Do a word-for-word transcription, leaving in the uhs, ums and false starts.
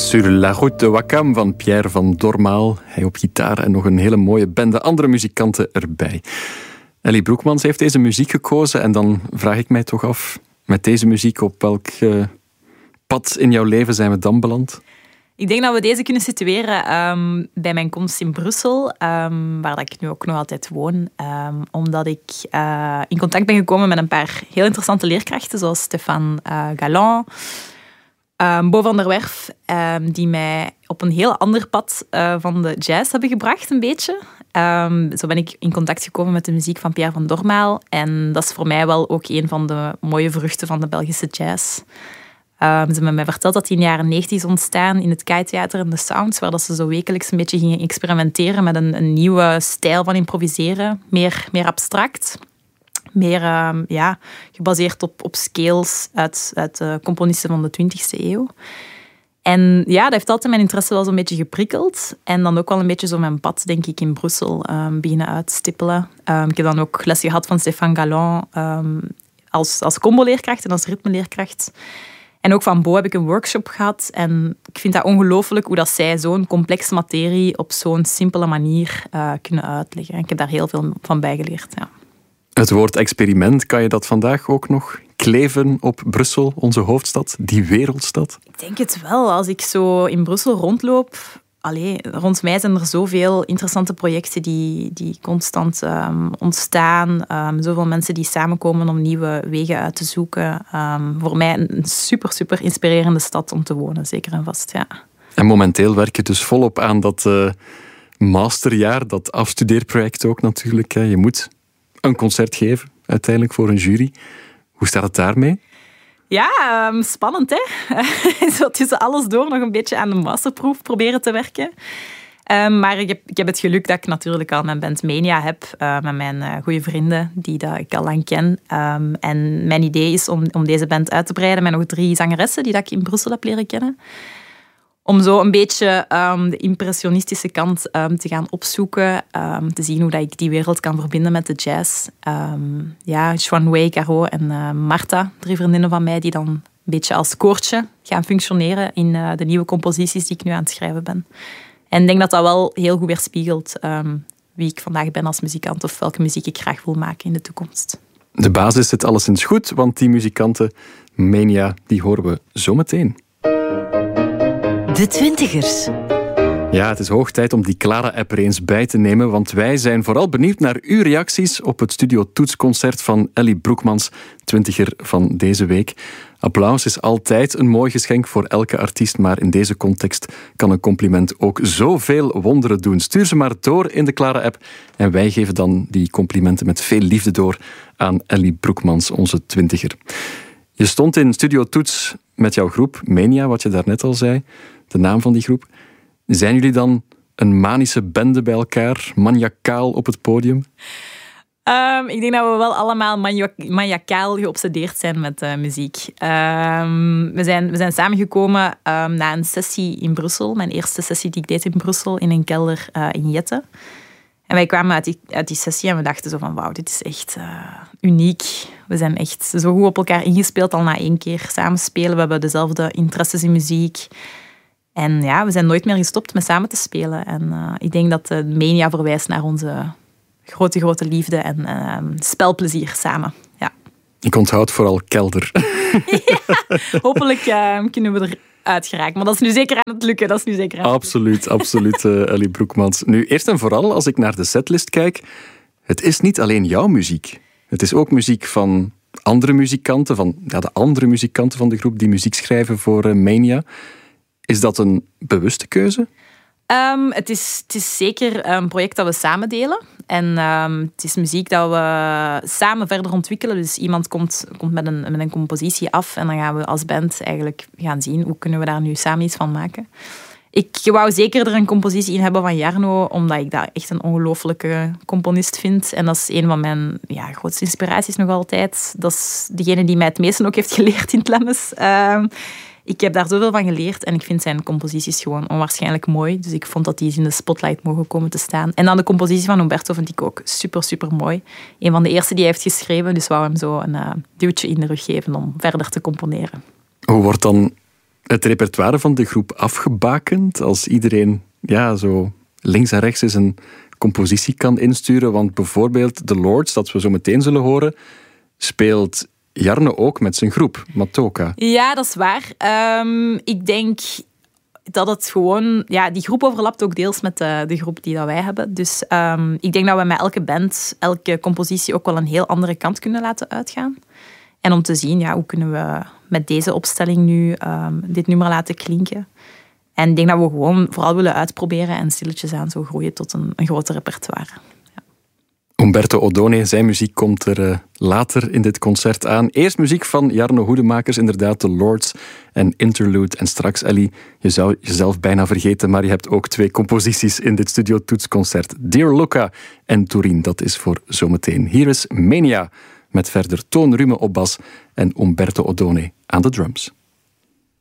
Sur la route de Wakam van Pierre van Dormaal. Hij op gitaar en nog een hele mooie bende andere muzikanten erbij. Ellie Broekmans heeft deze muziek gekozen en dan vraag ik mij toch af, met deze muziek, op welk uh, pad in jouw leven zijn we dan beland? Ik denk dat we deze kunnen situeren um, bij mijn komst in Brussel, um, waar ik nu ook nog altijd woon. Um, omdat ik uh, in contact ben gekomen met een paar heel interessante leerkrachten, zoals Stefan uh, Galland, um, Bo van der Werf, um, die mij op een heel ander pad uh, van de jazz hebben gebracht, een beetje. Um, zo ben ik in contact gekomen met de muziek van Pierre van Dormaal. En dat is voor mij wel ook een van de mooie vruchten van de Belgische jazz. Um, ze hebben mij verteld dat die in de jaren negentig is ontstaan in het K I Theater en de Sounds, waar dat ze zo wekelijks een beetje gingen experimenteren met een, een nieuwe stijl van improviseren. Meer, meer abstract. Meer um, ja, gebaseerd op, op scales uit, uit de componisten van de twintigste eeuw. En ja, dat heeft altijd mijn interesse wel zo'n beetje geprikkeld. En dan ook wel een beetje zo mijn pad, denk ik, in Brussel um, beginnen uitstippelen. Um, ik heb dan ook les gehad van Stefan Galland um, als, als combo-leerkracht en als ritmeleerkracht. En ook van Bo heb ik een workshop gehad. En ik vind dat ongelooflijk hoe dat zij zo'n complexe materie op zo'n simpele manier uh, kunnen uitleggen. En ik heb daar heel veel van bijgeleerd. Ja. Het woord experiment, kan je dat vandaag ook nog kleven op Brussel, onze hoofdstad, die wereldstad? Ik denk het wel. Als ik zo in Brussel rondloop, allee, rond mij zijn er zoveel interessante projecten die, die constant um, ontstaan. Um, zoveel mensen die samenkomen om nieuwe wegen uit te zoeken. Um, voor mij een super, super inspirerende stad om te wonen, zeker en vast. Ja. En momenteel werk je dus volop aan dat uh, masterjaar, dat afstudeerproject ook natuurlijk. Hè. Je moet een concert geven, uiteindelijk voor een jury. Hoe staat het daarmee? Ja, um, spannend hè. Zo tussen alles door nog een beetje aan de masterproef proberen te werken. Um, maar ik heb, ik heb het geluk dat ik natuurlijk al mijn band Mania heb, uh, met mijn uh, goede vrienden die dat ik al lang ken. Um, en mijn idee is om, om deze band uit te breiden met nog drie zangeressen die dat ik in Brussel heb leren kennen. Om zo een beetje um, de impressionistische kant um, te gaan opzoeken. Um, te zien hoe dat ik die wereld kan verbinden met de jazz. Um, ja, Xuan Wei, Caro en uh, Marta, drie vriendinnen van mij, die dan een beetje als koortje gaan functioneren in uh, de nieuwe composities die ik nu aan het schrijven ben. En ik denk dat dat wel heel goed weerspiegelt um, wie ik vandaag ben als muzikant of welke muziek ik graag wil maken in de toekomst. De basis zit alleszins goed, want die muzikanten, Mania, die horen we zo meteen. De Twintigers. Ja, het is hoog tijd om die Clara-app er eens bij te nemen, want wij zijn vooral benieuwd naar uw reacties op het Studio Toetsconcert van Ellie Broekmans, twintiger van deze week. Applaus is altijd een mooi geschenk voor elke artiest, maar in deze context kan een compliment ook zoveel wonderen doen. Stuur ze maar door in de Clara-app en wij geven dan die complimenten met veel liefde door aan Ellie Broekmans, onze twintiger. Je stond in Studio Toets met jouw groep, Mania, wat je daarnet al zei, de naam van die groep. Zijn jullie dan een manische bende bij elkaar, maniacaal op het podium? Um, ik denk dat we wel allemaal maniacaal geobsedeerd zijn met uh, muziek. Um, we, zijn, we zijn samengekomen um, na een sessie in Brussel. Mijn eerste sessie die ik deed in Brussel, in een kelder uh, in Jette. En wij kwamen uit die, uit die sessie en we dachten zo van wauw, dit is echt uh, uniek. We zijn echt zo goed op elkaar ingespeeld al na één keer samenspelen. We hebben dezelfde interesses in muziek. En ja, we zijn nooit meer gestopt met samen te spelen. En uh, ik denk dat de Mania verwijst naar onze grote, grote liefde en uh, spelplezier samen. Ja. Ik onthoud vooral kelder. Ja, hopelijk uh, kunnen we eruit geraken. Maar dat is nu zeker aan het lukken. Dat is nu zeker aan het absoluut, lukken. absoluut, uh, Ellie Broekmans. Nu, eerst en vooral, als ik naar de setlist kijk, het is niet alleen jouw muziek. Het is ook muziek van andere muzikanten, van ja, de andere muzikanten van de groep die muziek schrijven voor uh, Mania. Is dat een bewuste keuze? Um, het, is, het is zeker een project dat we samen delen. En um, het is muziek dat we samen verder ontwikkelen. Dus iemand komt, komt met, een, met een compositie af en dan gaan we als band eigenlijk gaan zien hoe kunnen we daar nu samen iets van maken. Ik wou zeker er een compositie in hebben van Jarno, omdat ik dat echt een ongelooflijke componist vind. En dat is een van mijn ja, grootste inspiraties nog altijd. Dat is degene die mij het meeste ook heeft geleerd in het Lemmes. Um, Ik heb daar zoveel van geleerd en ik vind zijn composities gewoon onwaarschijnlijk mooi. Dus ik vond dat die eens in de spotlight mogen komen te staan. En dan de compositie van Umberto vind ik ook super, super mooi. Een van de eerste die hij heeft geschreven, dus wou hem zo een uh, duwtje in de rug geven om verder te componeren. Hoe wordt dan het repertoire van de groep afgebakend? Als iedereen ja, zo links en rechts eens een compositie kan insturen. Want bijvoorbeeld The Lords, dat we zo meteen zullen horen, speelt Jarno ook met zijn groep, Matoka. Ja, dat is waar. Um, ik denk dat het gewoon... Ja, die groep overlapt ook deels met de, de groep die dat wij hebben. Dus um, ik denk dat we met elke band, elke compositie ook wel een heel andere kant kunnen laten uitgaan. En om te zien, ja, hoe kunnen we met deze opstelling nu um, dit nummer laten klinken. En ik denk dat we gewoon vooral willen uitproberen en stilletjes aan zo groeien tot een, een groter repertoire. Ja. Umberto Odone, zijn muziek komt er uh, later in dit concert aan. Eerst muziek van Jarno Hoedemakers, inderdaad The Lords en Interlude. En straks, Ellie, je zou jezelf bijna vergeten, maar je hebt ook twee composities in dit Studio Toetsconcert. Dear Luca en Turin, dat is voor zometeen. Hier is Mania, met verder Toon Rume op bas en Umberto Odone aan de drums.